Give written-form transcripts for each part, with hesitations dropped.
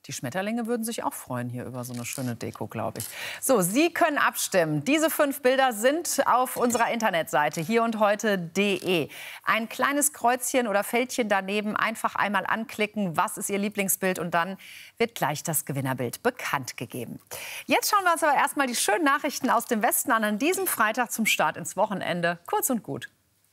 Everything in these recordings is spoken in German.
Die Schmetterlinge würden sich auch freuen hier über so eine schöne Deko, glaube ich. So, Sie können abstimmen. Diese 5 Bilder sind auf unserer Internetseite hierundheute.de. Ein kleines Kreuzchen oder Fältchen daneben einfach einmal anklicken, was ist Ihr Lieblingsbild, und dann wird gleich das Gewinnerbild bekannt gegeben. Jetzt schauen wir uns aber erstmal die schönen Nachrichten aus dem Westen an diesem Freitag zum Start ins Wochenende. Kurz und gut.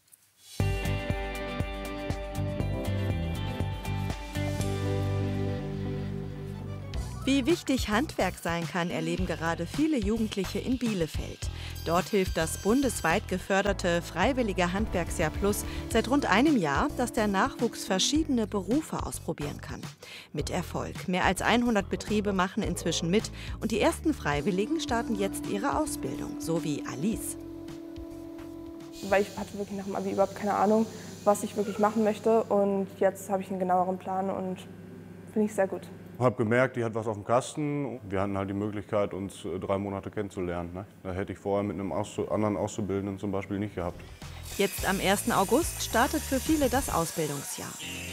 Wie wichtig Handwerk sein kann, erleben gerade viele Jugendliche in Bielefeld. Dort hilft das bundesweit geförderte Freiwillige Handwerksjahr Plus seit rund einem Jahr, dass der Nachwuchs verschiedene Berufe ausprobieren kann. Mit Erfolg. Mehr als 100 Betriebe machen inzwischen mit und die ersten Freiwilligen starten jetzt ihre Ausbildung, so wie Alice. Weil ich hatte wirklich nach dem Abi überhaupt keine Ahnung, was ich wirklich machen möchte, und jetzt habe ich einen genaueren Plan und finde ich sehr gut. Ich habe gemerkt, die hat was auf dem Kasten. Wir hatten halt die Möglichkeit, uns 3 Monate kennenzulernen. Ne? Da hätte ich vorher mit einem anderen Auszubildenden zum Beispiel nicht gehabt. Jetzt am 1. August startet für viele das Ausbildungsjahr.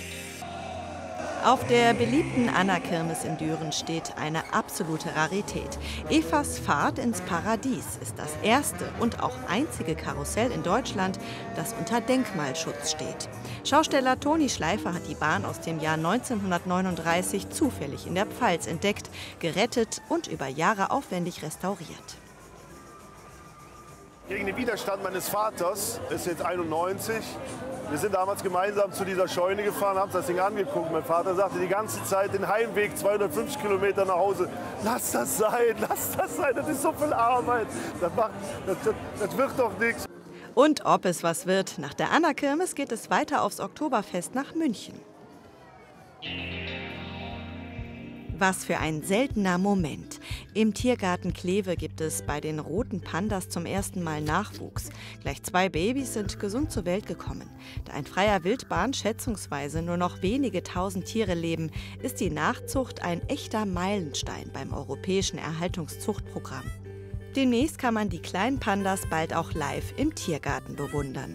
Auf der beliebten Anna-Kirmes in Düren steht eine absolute Rarität. Evas Fahrt ins Paradies ist das erste und auch einzige Karussell in Deutschland, das unter Denkmalschutz steht. Schausteller Toni Schleifer hat die Bahn aus dem Jahr 1939 zufällig in der Pfalz entdeckt, gerettet und über Jahre aufwendig restauriert. Gegen den Widerstand meines Vaters, ist jetzt 91. Wir sind damals gemeinsam zu dieser Scheune gefahren, haben uns das Ding angeguckt. Mein Vater sagte die ganze Zeit, den Heimweg 250 Kilometer nach Hause, lass das sein, das ist so viel Arbeit. Das wird doch nichts. Und ob es was wird, nach der Anna-Kirmes geht es weiter aufs Oktoberfest nach München. Was für ein seltener Moment. Im Tiergarten Kleve gibt es bei den roten Pandas zum ersten Mal Nachwuchs. Gleich 2 Babys sind gesund zur Welt gekommen. Da in freier Wildbahn schätzungsweise nur noch wenige tausend Tiere leben, ist die Nachzucht ein echter Meilenstein beim europäischen Erhaltungszuchtprogramm. Demnächst kann man die kleinen Pandas bald auch live im Tiergarten bewundern.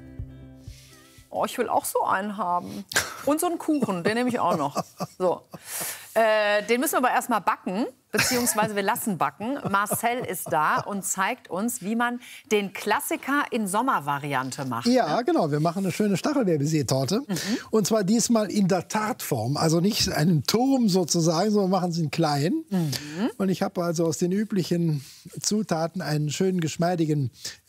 Oh, ich will auch so einen haben. Und so einen Kuchen, den nehme ich auch noch. So. Den müssen wir aber erst mal backen, beziehungsweise wir lassen backen. Marcel ist da und zeigt uns, wie man den Klassiker in Sommervariante macht. Ja, genau. Wir machen eine schöne Stachelbeerbeertorte. Und zwar diesmal in der Tartform. Also nicht einen Turm sozusagen, sondern machen sie einen kleinen. Und ich habe also aus den üblichen Zutaten einen schönen, geschmeidigen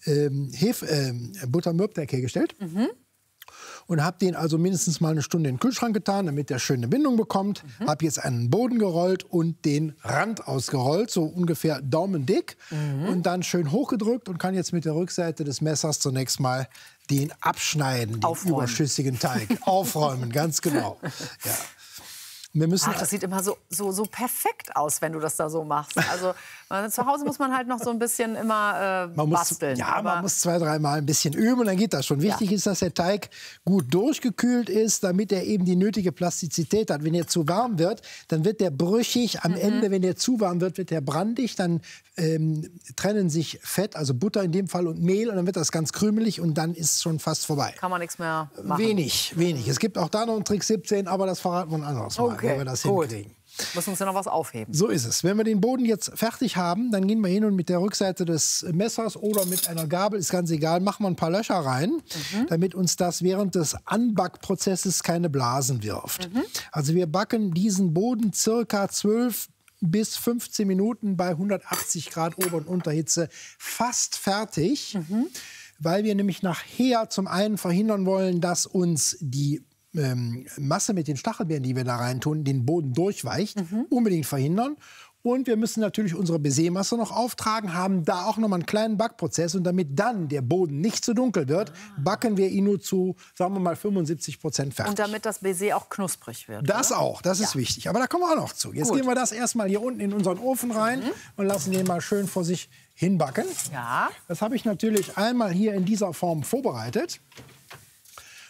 Buttermürbeteig hergestellt. Und habe den also mindestens mal eine Stunde in den Kühlschrank getan, damit der schöne Bindung bekommt. Habe jetzt einen Boden gerollt und den Rand ausgerollt, so ungefähr daumendick. Und dann schön hochgedrückt und kann jetzt mit der Rückseite des Messers zunächst mal den abschneiden, den überschüssigen Teig. Aufräumen, ganz genau. Ja. Wir müssen das sieht immer so perfekt aus, wenn du das da so machst. Also zu Hause muss man halt noch so ein bisschen immer basteln. Man muss 2-3 Mal ein bisschen üben und dann geht das schon. Wichtig ist, dass der Teig gut durchgekühlt ist, damit er eben die nötige Plastizität hat. Wenn er zu warm wird, dann wird der brüchig. Am Ende, wenn er zu warm wird, wird er brandig. Dann trennen sich Fett, also Butter in dem Fall, und Mehl. Und dann wird das ganz krümelig und dann ist es schon fast vorbei. Kann man nichts mehr machen. Wenig. Es gibt auch da noch einen Trick 17, aber das verraten wir ein anderes Mal, wenn wir das hinkriegen. Müssen uns ja noch was aufheben. So ist es. Wenn wir den Boden jetzt fertig haben, dann gehen wir hin und mit der Rückseite des Messers oder mit einer Gabel, ist ganz egal, machen wir ein paar Löcher rein, damit uns das während des Anbackprozesses keine Blasen wirft. Also wir backen diesen Boden circa 12 bis 15 Minuten bei 180 Grad Ober- und Unterhitze fast fertig, weil wir nämlich nachher zum einen verhindern wollen, dass uns die Masse mit den Stachelbeeren, die wir da reintun, den Boden durchweicht, unbedingt verhindern. Und wir müssen natürlich unsere Baisermasse noch auftragen, haben da auch noch mal einen kleinen Backprozess. Und damit dann der Boden nicht zu dunkel wird, backen wir ihn nur zu, sagen wir mal, 75% fertig. Und damit das Baiser auch knusprig wird. Das oder? Auch, das ist wichtig. Aber da kommen wir auch noch zu. Jetzt geben wir das erstmal hier unten in unseren Ofen rein und lassen den mal schön vor sich hinbacken. Ja. Das habe ich natürlich einmal hier in dieser Form vorbereitet.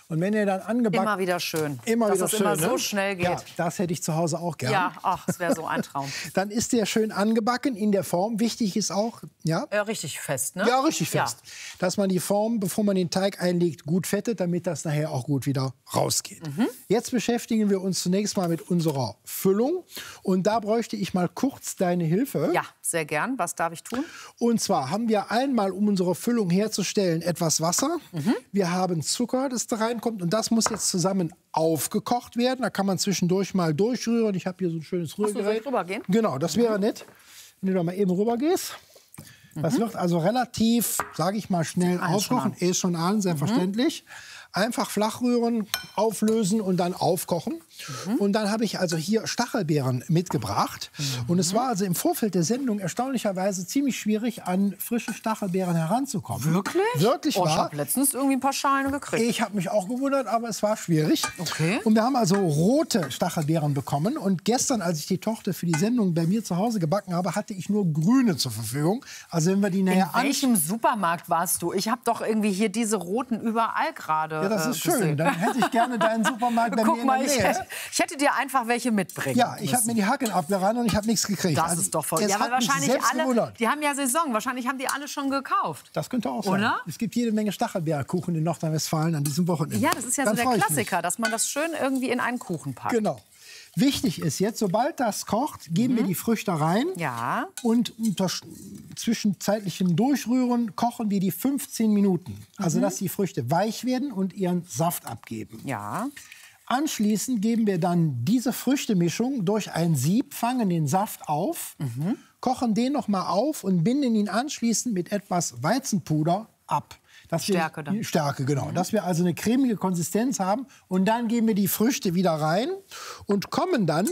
Und wenn ihr dann angebacken... Immer wieder schön. Immer dass wieder es schön, immer ne? so schnell geht. Ja, das hätte ich zu Hause auch gerne. Ja, ach, das wäre so ein Traum. Dann ist der schön angebacken in der Form. Wichtig ist auch, ja? Richtig fest, ne? Ja, richtig fest. Ja. Dass man die Form, bevor man den Teig einlegt, gut fettet, damit das nachher auch gut wieder rausgeht. Jetzt beschäftigen wir uns zunächst mal mit unserer Füllung. Und da bräuchte ich mal kurz deine Hilfe. Ja, sehr gern. Was darf ich tun? Und zwar haben wir einmal, um unsere Füllung herzustellen, etwas Wasser. Wir haben Zucker, das da reinkommt. Und das muss jetzt zusammen aufgekocht werden. Da kann man zwischendurch mal durchrühren. Ich habe hier so ein schönes Rührgerät. Soll ich rübergehen? Genau, das wäre nett, wenn du da mal eben rüber gehst. Das wird also relativ, sage ich mal, schnell aufkochen. Ist schon an, selbstverständlich. Einfach flach rühren, auflösen und dann aufkochen. Und dann habe ich also hier Stachelbeeren mitgebracht. Und es war also im Vorfeld der Sendung erstaunlicherweise ziemlich schwierig, an frische Stachelbeeren heranzukommen. Wirklich? Wirklich Oh, ich wahr. habe letztens irgendwie ein paar Schalen gekriegt. Ich habe mich auch gewundert, aber es war schwierig. Okay. Und wir haben also rote Stachelbeeren bekommen. Und gestern, als ich die Torte für die Sendung bei mir zu Hause gebacken habe, hatte ich nur grüne zur Verfügung. Also wenn wir die näher In welchem Supermarkt warst du? Ich habe doch irgendwie hier diese roten überall gerade. Ja, das ist schön. gesehen. Dann hätte ich gerne deinen Supermarkt bei mir Guck in mal, der ich Nähe. hätte dir einfach welche mitbringen Ja, ich habe mir die Hacken abgerannt und ich habe nichts gekriegt. Das Also, ist doch voll. es Ja, hat weil mich wahrscheinlich selbst alle, gewundert. die haben ja Saison. Wahrscheinlich haben die alle schon gekauft. Das könnte auch sein. Oder? Es gibt jede Menge Stachelbeerkuchen in Nordrhein-Westfalen an diesem Wochenende. Ja, das ist ja Dann so der freue ich mich. Klassiker, dass man das schön irgendwie in einen Kuchen packt. Genau. Wichtig ist jetzt, sobald das kocht, geben wir die Früchte rein. Ja. Und unter zwischenzeitlichem Durchrühren kochen wir die 15 Minuten. Also, dass die Früchte weich werden und ihren Saft abgeben. Ja. Anschließend geben wir dann diese Früchtemischung durch ein Sieb, fangen den Saft auf, kochen den noch mal auf und binden ihn anschließend mit etwas Weizenpuder ab. Dass Stärke dann. Stärke, genau. Dass wir also eine cremige Konsistenz haben. Und dann geben wir die Früchte wieder rein und kommen dann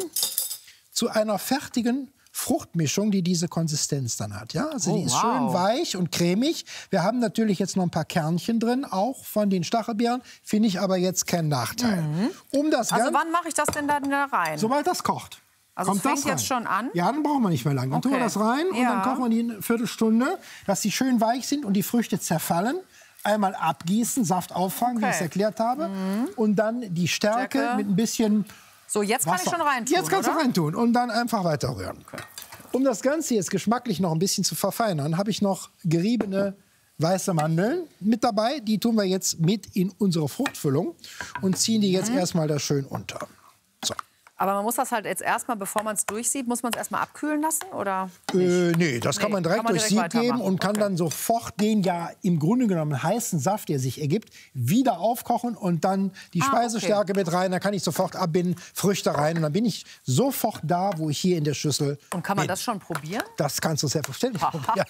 zu einer fertigen Fruchtmischung, die diese Konsistenz dann hat. Ja? Also die ist schön weich und cremig. Wir haben natürlich jetzt noch ein paar Kernchen drin, auch von den Stachelbeeren. Finde ich aber jetzt keinen Nachteil. Um das Also wann mache ich das denn dann da rein? Sobald das kocht. Also kommt es fängt das rein. jetzt schon an? Ja, dann brauchen wir nicht mehr lang. Dann tun wir Okay. das rein und Ja. dann kochen wir die eine Viertelstunde, dass die schön weich sind und die Früchte zerfallen. Einmal abgießen, Saft auffangen, wie ich es erklärt habe. Und dann die Stärke mit ein bisschen So, jetzt kann Wasser. ich schon reintun, Jetzt kannst oder? du reintun und dann einfach weiter rühren. Um das Ganze jetzt geschmacklich noch ein bisschen zu verfeinern, habe ich noch geriebene weiße Mandeln mit dabei. Die tun wir jetzt mit in unsere Fruchtfüllung und ziehen die jetzt erstmal da schön unter. So. Aber man muss das halt jetzt erstmal, bevor man es durchsieht, muss man es erstmal abkühlen lassen, oder? Nee, das kann man direkt kann man durch direkt Sieb geben weitermachen. und kann Okay. dann sofort den ja im Grunde genommen heißen Saft, der sich ergibt, wieder aufkochen und dann die Speisestärke mit rein. Dann kann ich sofort abbinden, Früchte rein und dann bin ich sofort da, wo ich hier in der Schüssel Und kann man bin. das schon probieren? Das kannst du selbstverständlich probieren.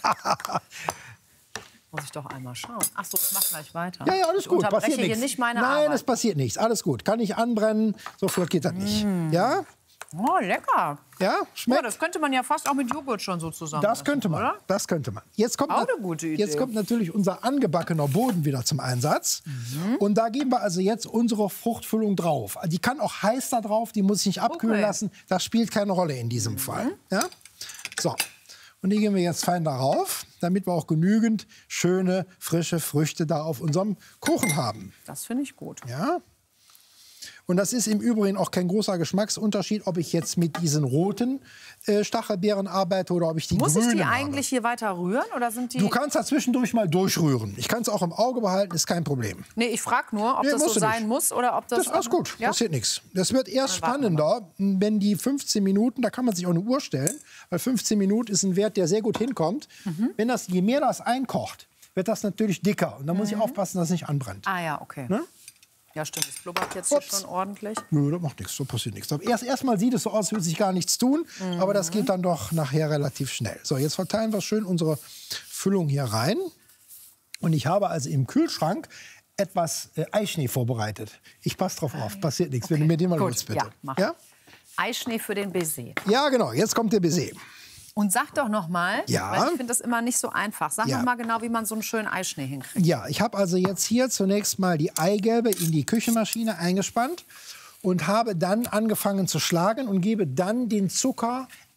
Muss ich doch einmal schauen. Ach so, ich mach gleich weiter. Ja, alles Ich gut. unterbreche Passiert hier nichts. nicht meine Nein, Arbeit. es passiert nichts. Alles gut. Kann ich anbrennen. So flott geht das nicht. Ja? Oh, lecker. Ja? Ja, Schmeckt? das könnte man ja fast auch mit Joghurt schon so zusammen. Das könnte man. Oder? Das könnte man. Jetzt kommt, Auch eine gute Idee. jetzt kommt natürlich unser angebackener Boden wieder zum Einsatz. Und da geben wir also jetzt unsere Fruchtfüllung drauf. Die kann auch heiß da drauf, die muss ich nicht abkühlen Okay. lassen. Das spielt keine Rolle in diesem Fall. Ja? So. Und die geben wir jetzt fein darauf, damit wir auch genügend schöne, frische Früchte da auf unserem Kuchen haben. Das finde ich gut. Ja? Und das ist im Übrigen auch kein großer Geschmacksunterschied, ob ich jetzt mit diesen roten Stachelbeeren arbeite oder ob ich die Muss grünen ich die habe. eigentlich hier weiter rühren oder sind die? Du kannst da zwischendurch mal durchrühren. Ich kann es auch im Auge behalten, ist kein Problem. Nee, ich frage nur, ob Nee, das so musst du sein nicht. muss oder ob das. Das ist alles gut, Ja? passiert nichts. Das wird erst Dann warten wir spannender, wenn die 15 Minuten, da kann man sich auch eine Uhr stellen, weil 15 Minuten ist ein Wert, der sehr gut hinkommt. Wenn das, je mehr das einkocht, wird das natürlich dicker. Und da muss ich aufpassen, dass es nicht anbrennt. Ah ja, okay. Ne? Ja, stimmt. Es blubbert jetzt hier Ups. schon ordentlich. Nö, das macht nichts, so passiert nichts. Erstmal sieht es so aus, als würde sich gar nichts tun, aber das geht dann doch nachher relativ schnell. So, jetzt verteilen wir schön unsere Füllung hier rein. Und ich habe also im Kühlschrank etwas Eischnee vorbereitet. Ich passe drauf auf, passiert nichts, wenn du mir den mal Gut, nutzt, bitte. ja, mach. Ja? Eischnee für den Baiser. Ja, genau, jetzt kommt der Baiser. Und sag doch noch mal, Ja. weil ich finde das immer nicht so einfach. Sag Ja. noch mal genau, wie man so einen schönen Eischnee hinkriegt. Ja, ich habe also jetzt hier zunächst mal die Eigelbe in die Küchenmaschine eingespannt und habe dann angefangen zu schlagen und gebe dann den Zucker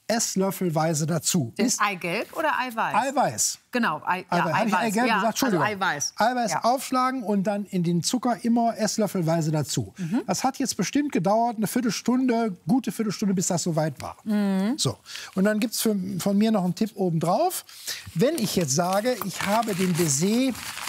esslöffelweise dazu. Ist Eigelb oder Eiweiß? Eiweiß. Genau, Eiweiß. Habe ich Eigelb gesagt? Entschuldigung. Also Eiweiß. Eiweiß Ja. aufschlagen und dann in den Zucker immer esslöffelweise dazu. Das hat jetzt bestimmt gedauert, eine Viertelstunde, gute Viertelstunde, bis das soweit war. So. Und dann gibt es von mir noch einen Tipp obendrauf. Wenn ich jetzt sage, ich habe den Baiser,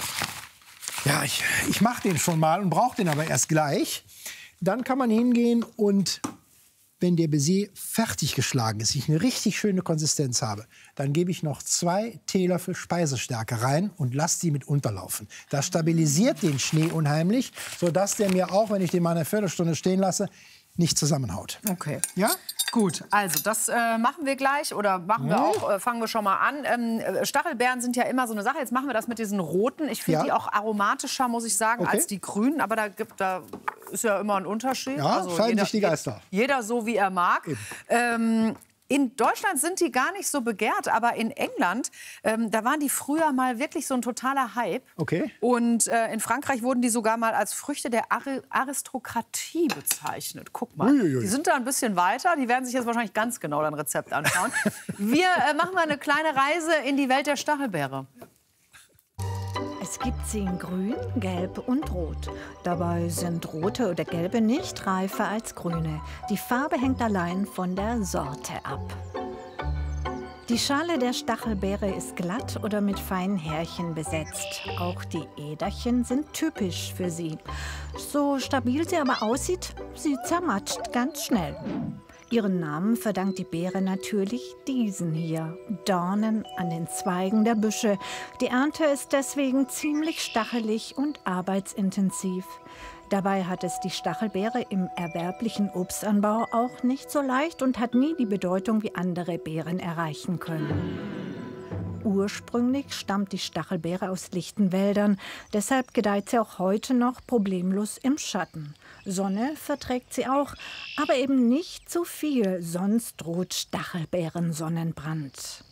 ja, ich mache den schon mal und brauche den aber erst gleich, dann kann man hingehen und wenn der Baiser fertig geschlagen ist, ich eine richtig schöne Konsistenz habe, dann gebe ich noch 2 Teelöffel Speisestärke rein und lasse die mit unterlaufen. Das stabilisiert den Schnee unheimlich, sodass der mir auch, wenn ich den mal eine Viertelstunde stehen lasse, nicht zusammenhaut. Okay. Ja? Gut, also das machen wir gleich oder machen wir auch, fangen wir schon mal an. Stachelbeeren sind ja immer so eine Sache. Jetzt machen wir das mit diesen roten. Ich finde die auch aromatischer, muss ich sagen, als die grünen. Aber da ist ja immer ein Unterschied. Ja, scheiden sich die Geister. Jeder so, wie er mag. In Deutschland sind die gar nicht so begehrt, aber in England, da waren die früher mal wirklich so ein totaler Hype. Okay. Und in Frankreich wurden die sogar mal als Früchte der Aristokratie bezeichnet. Guck mal, die sind da ein bisschen weiter. Die werden sich jetzt wahrscheinlich ganz genau dein Rezept anschauen. Wir machen mal eine kleine Reise in die Welt der Stachelbeere. Es gibt sie in grün, gelb und rot. Dabei sind rote oder gelbe nicht reifer als grüne. Die Farbe hängt allein von der Sorte ab. Die Schale der Stachelbeere ist glatt oder mit feinen Härchen besetzt. Auch die Äderchen sind typisch für sie. So stabil sie aber aussieht, sie zermatscht ganz schnell. Ihren Namen verdankt die Beere natürlich diesen hier, Dornen an den Zweigen der Büsche. Die Ernte ist deswegen ziemlich stachelig und arbeitsintensiv. Dabei hat es die Stachelbeere im erwerblichen Obstanbau auch nicht so leicht und hat nie die Bedeutung wie andere Beeren erreichen können. Ursprünglich stammt die Stachelbeere aus lichten Wäldern, deshalb gedeiht sie auch heute noch problemlos im Schatten. Sonne verträgt sie auch, aber eben nicht zu viel, sonst droht Stachelbeeren-Sonnenbrand.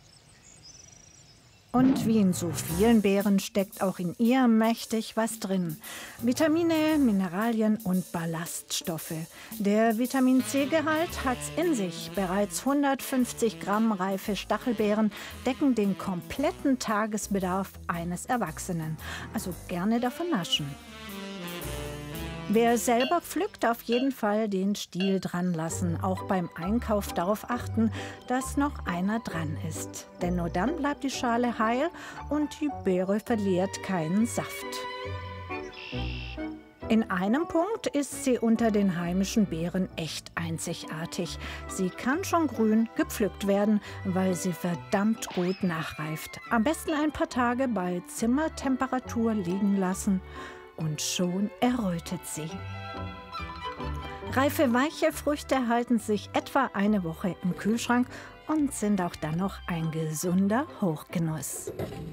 Und wie in so vielen Beeren steckt auch in ihr mächtig was drin. Vitamine, Mineralien und Ballaststoffe. Der Vitamin-C-Gehalt hat's in sich. Bereits 150 Gramm reife Stachelbeeren decken den kompletten Tagesbedarf eines Erwachsenen. Also gerne davon naschen. Wer selber pflückt, auf jeden Fall den Stiel dran lassen. Auch beim Einkauf darauf achten, dass noch einer dran ist. Denn nur dann bleibt die Schale heil und die Beere verliert keinen Saft. In einem Punkt ist sie unter den heimischen Beeren echt einzigartig. Sie kann schon grün gepflückt werden, weil sie verdammt gut nachreift. Am besten ein paar Tage bei Zimmertemperatur liegen lassen. Und schon errötet sie. Reife, weiche Früchte halten sich etwa eine Woche im Kühlschrank und sind auch dann noch ein gesunder Hochgenuss.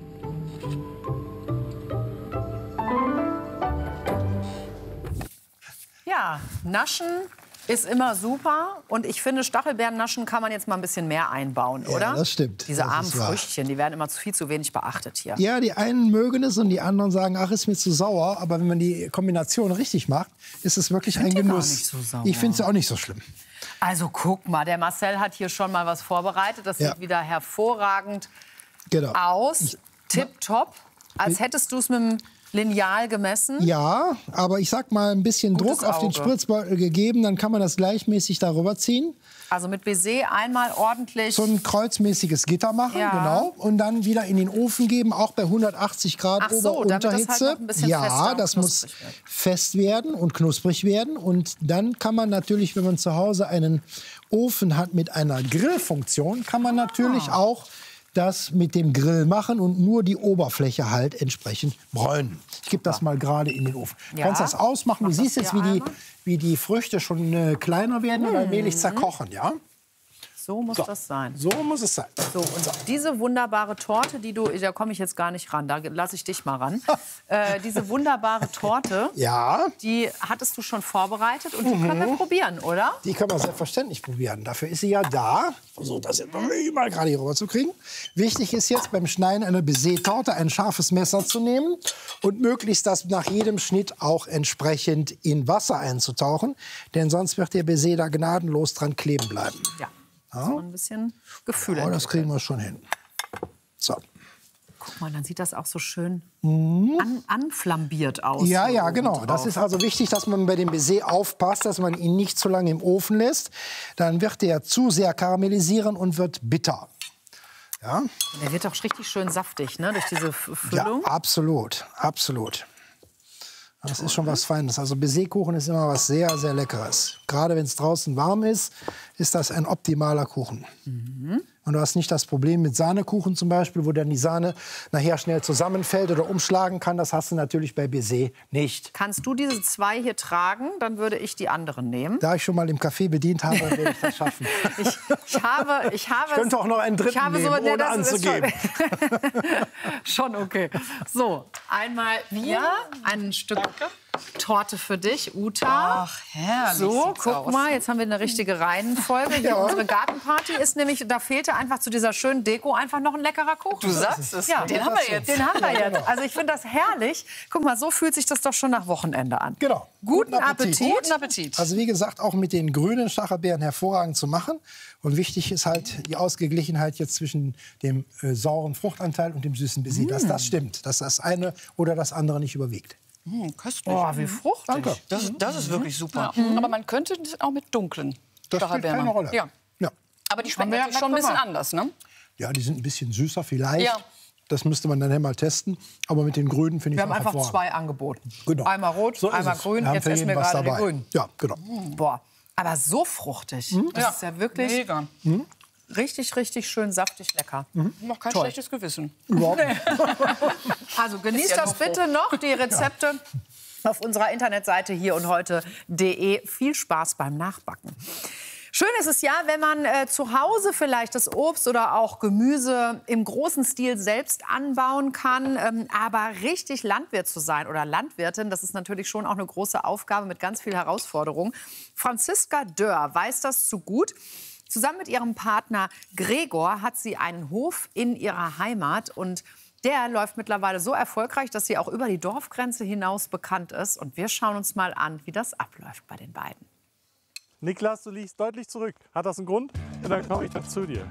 Ja, naschen ist immer super. Und ich finde, Stachelbeeren naschen kann man jetzt mal ein bisschen mehr einbauen, oder? Ja, das stimmt. Diese das armen Früchtchen, die werden immer viel zu wenig beachtet hier. Ja, die einen mögen es und die anderen sagen, ach, ist mir zu sauer. Aber wenn man die Kombination richtig macht, ist es wirklich ein Genuss. Gar nicht so sauer. Ich finde es auch nicht so schlimm. Also guck mal, der Marcel hat hier schon mal was vorbereitet. Das sieht wieder hervorragend aus. Tipptopp. Als hättest du es mit dem Lineal gemessen? Ja, aber ich sag mal, ein bisschen Druck auf den Spritzbeutel gegeben, dann kann man das gleichmäßig darüber ziehen. Also mit Baiser einmal ordentlich... So ein kreuzmäßiges Gitter machen, genau. Und dann wieder in den Ofen geben, auch bei 180 Grad Ober-Unterhitze. Das halt noch ein bisschen ja, das muss fest werden und knusprig werden. Und dann kann man natürlich, wenn man zu Hause einen Ofen hat mit einer Grillfunktion, kann man natürlich auch das mit dem Grill machen und nur die Oberfläche halt entsprechend bräunen. Ich gebe das mal gerade in den Ofen. Du kannst das ausmachen. Du siehst jetzt, wie die Früchte schon kleiner werden und allmählich zerkochen, ja? So muss das sein. So muss es sein. So, und diese wunderbare Torte, die du, da komme ich jetzt gar nicht ran, da lasse ich dich mal ran. Diese wunderbare Torte, die hattest du schon vorbereitet und die können wir probieren, oder? Die können wir selbstverständlich probieren. Dafür ist sie ja da. Versuche das jetzt mal gerade hier rüber zu kriegen. Wichtig ist jetzt beim Schneiden einer Baiser-Torte ein scharfes Messer zu nehmen und möglichst das nach jedem Schnitt auch entsprechend in Wasser einzutauchen. Denn sonst wird der Baiser da gnadenlos dran kleben bleiben. Ja. Ja. So ein bisschen Gefühl. Oh, das kriegen wir schon hin. So. Guck mal, dann sieht das auch so schön anflambiert aus. Ja, ja, genau. Das ist also wichtig, dass man bei dem Baiser aufpasst, dass man ihn nicht zu lange im Ofen lässt. Dann wird der zu sehr karamellisieren und wird bitter. Ja? Der wird auch richtig schön saftig, ne, durch diese Füllung. Ja, absolut, absolut. Das ist schon was Feines. Also Baiserkuchen ist immer was sehr, sehr Leckeres. Gerade wenn es draußen warm ist, ist das ein optimaler Kuchen. Und du hast nicht das Problem mit Sahnekuchen zum Beispiel, wo dann die Sahne nachher schnell zusammenfällt oder umschlagen kann. Das hast du natürlich bei Baiser nicht. Kannst du diese 2 hier tragen? Dann würde ich die anderen nehmen. Da ich schon mal im Café bedient habe, werde ich das schaffen. Ich könnte auch noch einen dritten nehmen, ohne anzugeben. Schon okay. So, einmal ein Stück Torte für dich, Uta. Ach, herrlich. So, guck mal, jetzt haben wir eine richtige Reihenfolge. Hier unsere Gartenparty ist nämlich, da fehlte einfach zu dieser schönen Deko einfach noch ein leckerer Kuchen. Du sagst es. Ja, Den haben wir jetzt. Den haben wir jetzt. Also ich finde das herrlich. Guck mal, so fühlt sich das doch schon nach Wochenende an. Genau. Guten Appetit. Guten Appetit. Also wie gesagt, auch mit den grünen Stachelbeeren hervorragend zu machen. Und wichtig ist halt die Ausgeglichenheit jetzt zwischen dem sauren Fruchtanteil und dem süßen Baiser. Dass das stimmt, dass das eine oder das andere nicht überwiegt. Köstlich. Oh, wie fruchtig. Danke. Das ist wirklich super. Aber man könnte das auch mit dunklen Das spielt Stachelbeeren keine machen. Rolle. Ja. Ja. Aber die schmecken natürlich schon ein bisschen anders, ne? Ja, die sind ein bisschen süßer vielleicht. Ja. Das müsste man dann mal testen. Aber mit den Grünen finde ich Wir haben auch einfach hervorragend. 2 angeboten. Genau. Einmal rot, So ist einmal es. grün. Wir haben Jetzt für essen wir jeden was gerade die dabei. grünen. Ja, genau. Boah, aber so fruchtig. Das ist ja wirklich Mega. richtig, richtig schön saftig lecker. Noch kein schlechtes Gewissen. Überhaupt nicht. Also genießt Ist ja das nur bitte noch, die Rezepte auf unserer Internetseite hierundheute.de. Viel Spaß beim Nachbacken. Schön ist es ja, wenn man zu Hause vielleicht das Obst oder auch Gemüse im großen Stil selbst anbauen kann. Aber richtig Landwirt zu sein oder Landwirtin, das ist natürlich schon auch eine große Aufgabe mit ganz viel Herausforderung. Franziska Dörr weiß das zu gut. Zusammen mit ihrem Partner Gregor hat sie einen Hof in ihrer Heimat und der läuft mittlerweile so erfolgreich, dass sie auch über die Dorfgrenze hinaus bekannt ist. Und wir schauen uns mal an, wie das abläuft bei den beiden. Niklas, du liegst deutlich zurück. Hat das einen Grund? Ja, dann komme ich doch zu dir.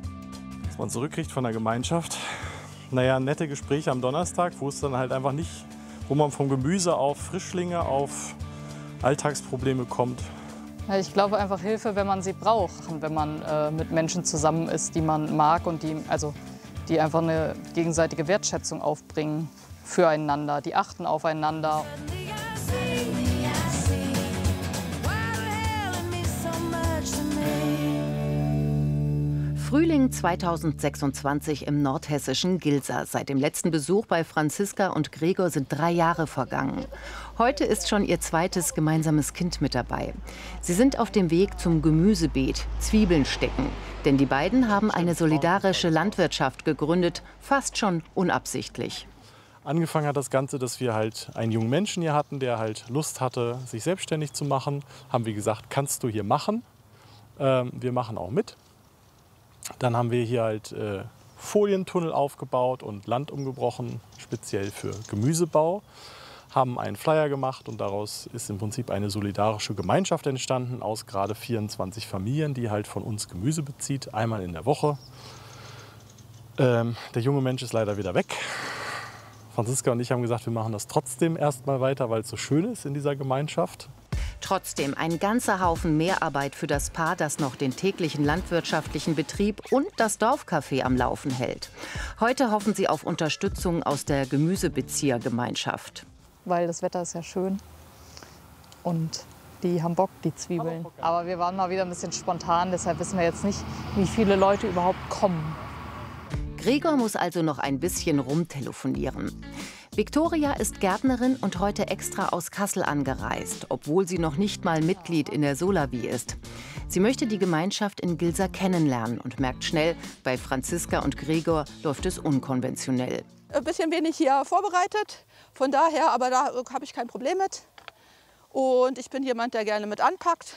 Was man zurückkriegt von der Gemeinschaft. Naja, nette Gespräche am Donnerstag, wo es dann halt einfach nicht, wo man vom Gemüse auf Frischlinge, auf Alltagsprobleme kommt. Ich glaube einfach Hilfe, wenn man sie braucht. Und wenn man mit Menschen zusammen ist, die man mag und die einfach eine gegenseitige Wertschätzung aufbringen füreinander, die achten aufeinander. Frühling 2026 im nordhessischen Gilsa. Seit dem letzten Besuch bei Franziska und Gregor sind 3 Jahre vergangen. Heute ist schon ihr 2. gemeinsames Kind mit dabei. Sie sind auf dem Weg zum Gemüsebeet, Zwiebeln stecken. Denn die beiden haben eine solidarische Landwirtschaft gegründet, fast schon unabsichtlich. Angefangen hat das Ganze, dass wir halt einen jungen Menschen hier hatten, der halt Lust hatte, sich selbstständig zu machen. Haben wir gesagt, kannst du hier machen? Wir machen auch mit. Dann haben wir hier halt Folientunnel aufgebaut und Land umgebrochen, speziell für Gemüsebau. Haben einen Flyer gemacht und daraus ist im Prinzip eine solidarische Gemeinschaft entstanden aus gerade 24 Familien, die halt von uns Gemüse bezieht, einmal in der Woche. Der junge Mensch ist leider wieder weg. Franziska und ich haben gesagt, wir machen das trotzdem erstmal weiter, weil es so schön ist in dieser Gemeinschaft. Trotzdem ein ganzer Haufen Mehrarbeit für das Paar, das noch den täglichen landwirtschaftlichen Betrieb und das Dorfcafé am Laufen hält. Heute hoffen sie auf Unterstützung aus der Gemüsebeziehergemeinschaft. Weil das Wetter ist ja schön und die haben Bock, die Zwiebeln. Aber wir waren mal wieder ein bisschen spontan, deshalb wissen wir jetzt nicht, wie viele Leute überhaupt kommen. Gregor muss also noch ein bisschen rumtelefonieren. Viktoria ist Gärtnerin und heute extra aus Kassel angereist, obwohl sie noch nicht mal Mitglied in der Solawi ist. Sie möchte die Gemeinschaft in Gilsa kennenlernen und merkt schnell, bei Franziska und Gregor läuft es unkonventionell. Ein bisschen wenig hier vorbereitet, von daher, aber da habe ich kein Problem mit. Und ich bin jemand, der gerne mit anpackt.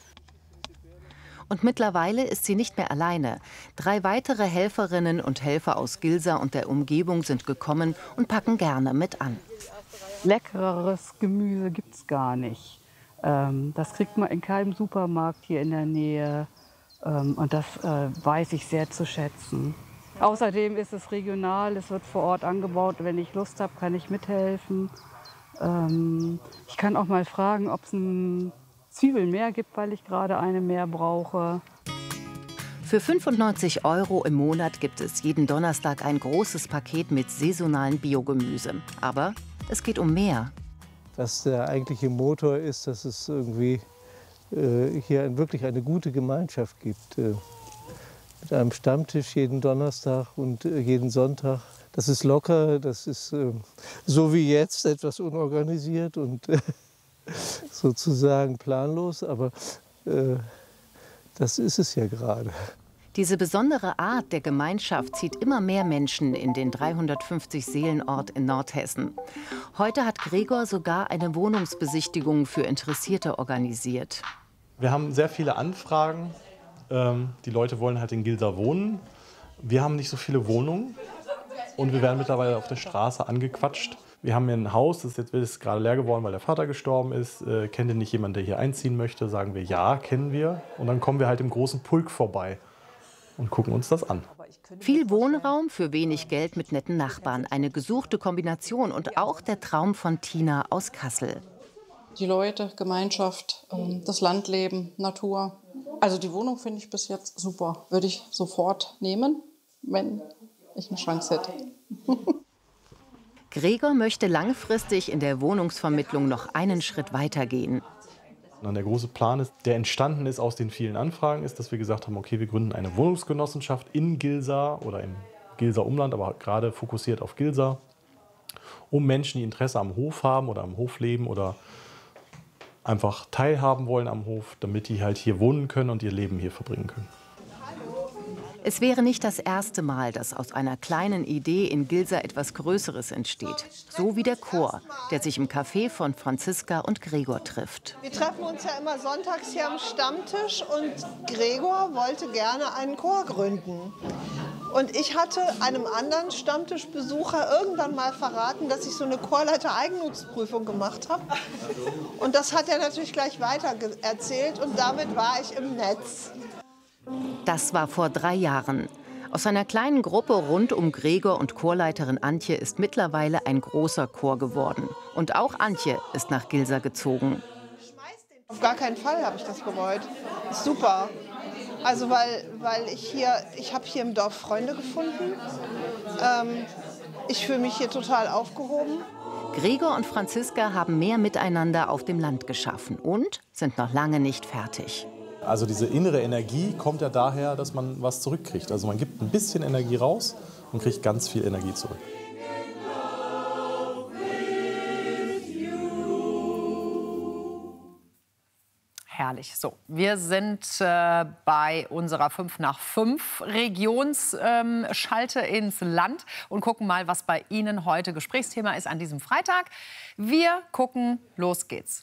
Und mittlerweile ist sie nicht mehr alleine. 3 weitere Helferinnen und Helfer aus Gilsa und der Umgebung sind gekommen und packen gerne mit an. Leckereres Gemüse gibt es gar nicht. Das kriegt man in keinem Supermarkt hier in der Nähe. Und das weiß ich sehr zu schätzen. Außerdem ist es regional, es wird vor Ort angebaut. Wenn ich Lust habe, kann ich mithelfen. Ich kann auch mal fragen, ob es Zwiebeln mehr gibt, weil ich gerade eine mehr brauche. Für 95 € im Monat gibt es jeden Donnerstag ein großes Paket mit saisonalen Biogemüse. Aber es geht um mehr. Was der eigentliche Motor ist, dass es irgendwie hier wirklich eine gute Gemeinschaft gibt. Mit einem Stammtisch jeden Donnerstag und jeden Sonntag. Das ist locker, das ist so wie jetzt etwas unorganisiert und sozusagen planlos, aber das ist es ja gerade. Diese besondere Art der Gemeinschaft zieht immer mehr Menschen in den 350-Seelen-Ort in Nordhessen. Heute hat Gregor sogar eine Wohnungsbesichtigung für Interessierte organisiert. Wir haben sehr viele Anfragen. Die Leute wollen halt in Gilsa wohnen. Wir haben nicht so viele Wohnungen und wir werden mittlerweile auf der Straße angequatscht. Wir haben hier ein Haus, das ist gerade leer geworden, weil der Vater gestorben ist. Kennt ihr nicht jemanden, der hier einziehen möchte? Sagen wir, ja, kennen wir. Und dann kommen wir halt im großen Pulk vorbei und gucken uns das an. Viel Wohnraum für wenig Geld mit netten Nachbarn. Eine gesuchte Kombination und auch der Traum von Tina aus Kassel. Die Leute, Gemeinschaft, das Landleben, Natur. Also die Wohnung finde ich bis jetzt super. Würde ich sofort nehmen, wenn ich eine Chance hätte. Gregor möchte langfristig in der Wohnungsvermittlung noch einen Schritt weiter gehen. Und der große Plan, der entstanden ist aus den vielen Anfragen, ist, dass wir gesagt haben, okay, wir gründen eine Wohnungsgenossenschaft in Gilsa oder im Gilser Umland, aber gerade fokussiert auf Gilsa, um Menschen, die Interesse am Hof haben oder am Hof leben oder einfach teilhaben wollen am Hof, damit die halt hier wohnen können und ihr Leben hier verbringen können. Es wäre nicht das erste Mal, dass aus einer kleinen Idee in Gilsa etwas Größeres entsteht. So wie der Chor, der sich im Café von Franziska und Gregor trifft. Wir treffen uns ja immer sonntags hier am Stammtisch und Gregor wollte gerne einen Chor gründen. Und ich hatte einem anderen Stammtischbesucher irgendwann mal verraten, dass ich so eine Chorleiter-Eigennutzprüfung gemacht habe. Und das hat er natürlich gleich weiter erzählt und damit war ich im Netz. Das war vor 3 Jahren. Aus einer kleinen Gruppe rund um Gregor und Chorleiterin Antje ist mittlerweile ein großer Chor geworden. Und auch Antje ist nach Gilsa gezogen. Auf gar keinen Fall habe ich das bereut. Super. Also weil ich habe hier im Dorf Freunde gefunden. Ich fühle mich hier total aufgehoben. Gregor und Franziska haben mehr Miteinander auf dem Land geschaffen und sind noch lange nicht fertig. Also diese innere Energie kommt ja daher, dass man was zurückkriegt. Also man gibt ein bisschen Energie raus und kriegt ganz viel Energie zurück. Herrlich. So, wir sind bei unserer 5 nach 5 Regionsschalte ins Land und gucken mal, was bei Ihnen heute Gesprächsthema ist an diesem Freitag. Wir gucken, los geht's.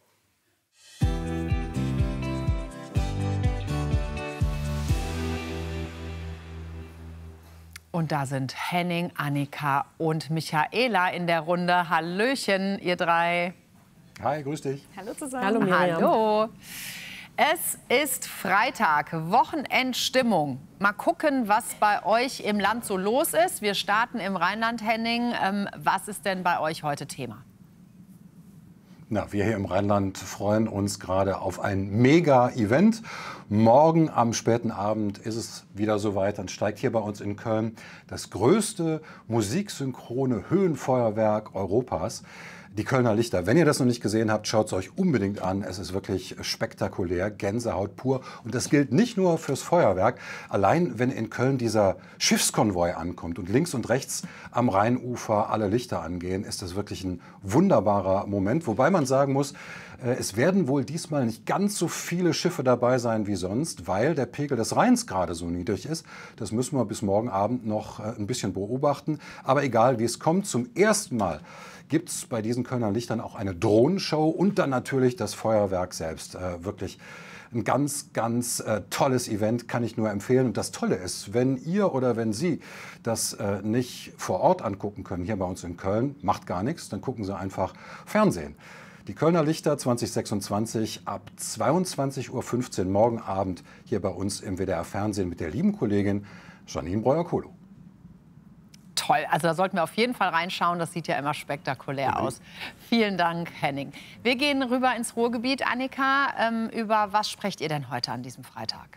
Und da sind Henning, Annika und Michaela in der Runde. Hallöchen, ihr drei. Hi, grüß dich. Hallo zusammen. Hallo, Miriam. Hallo. Es ist Freitag, Wochenendstimmung. Mal gucken, was bei euch im Land so los ist. Wir starten im Rheinland, Henning. Was ist denn bei euch heute Thema? Na, wir hier im Rheinland freuen uns gerade auf ein Mega-Event. Morgen am späten Abend ist es wieder soweit. Dann steigt hier bei uns in Köln das größte musiksynchrone Höhenfeuerwerk Europas. Die Kölner Lichter. Wenn ihr das noch nicht gesehen habt, schaut es euch unbedingt an. Es ist wirklich spektakulär, Gänsehaut pur. Und das gilt nicht nur fürs Feuerwerk. Allein wenn in Köln dieser Schiffskonvoi ankommt und links und rechts am Rheinufer alle Lichter angehen, ist das wirklich ein wunderbarer Moment. Wobei man sagen muss, es werden wohl diesmal nicht ganz so viele Schiffe dabei sein wie sonst, weil der Pegel des Rheins gerade so niedrig ist. Das müssen wir bis morgen Abend noch ein bisschen beobachten. Aber egal, wie es kommt, zum ersten Mal gibt es bei diesen Kölner Lichtern auch eine Drohnenshow und dann natürlich das Feuerwerk selbst. Wirklich ein ganz, ganz tolles Event, kann ich nur empfehlen. Und das Tolle ist, wenn ihr oder wenn Sie das nicht vor Ort angucken können, hier bei uns in Köln, macht gar nichts, dann gucken Sie einfach Fernsehen. Die Kölner Lichter 2026 ab 22:15 Uhr morgen Abend hier bei uns im WDR Fernsehen mit der lieben Kollegin Janine Breuer-Kohlo. Toll, also da sollten wir auf jeden Fall reinschauen, das sieht ja immer spektakulär aus. Vielen Dank, Henning. Wir gehen rüber ins Ruhrgebiet. Annika, über was sprecht ihr denn heute an diesem Freitag?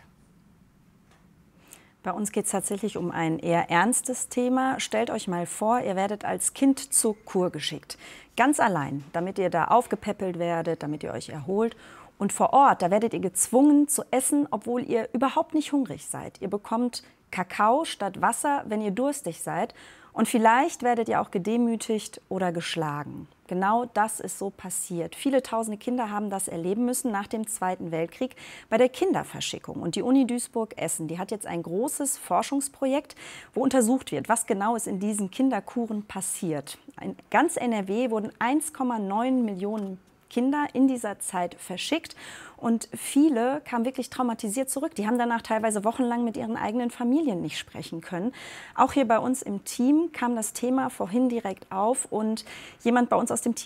Bei uns geht es tatsächlich um ein eher ernstes Thema. Stellt euch mal vor, ihr werdet als Kind zur Kur geschickt. Ganz allein, damit ihr da aufgepäppelt werdet, damit ihr euch erholt. Und vor Ort, da werdet ihr gezwungen zu essen, obwohl ihr überhaupt nicht hungrig seid. Ihr bekommt Kakao statt Wasser, wenn ihr durstig seid. Und vielleicht werdet ihr auch gedemütigt oder geschlagen. Genau das ist so passiert. Viele tausende Kinder haben das erleben müssen nach dem Zweiten Weltkrieg bei der Kinderverschickung. Und die Uni Duisburg-Essen, die hat jetzt ein großes Forschungsprojekt, wo untersucht wird, was genau ist in diesen Kinderkuren passiert. In ganz NRW wurden 1,9 Millionen Kinder in dieser Zeit verschickt und viele kamen wirklich traumatisiert zurück. Die haben danach teilweise wochenlang mit ihren eigenen Familien nicht sprechen können. Auch hier bei uns im Team kam das Thema vorhin direkt auf und jemand bei uns aus dem Team